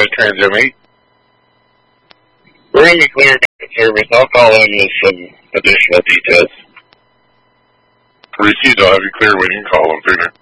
Nevada Transm 8. We're in the clear service. I'll call in with some additional details. Received. I'll have you clear when you can call them, figure.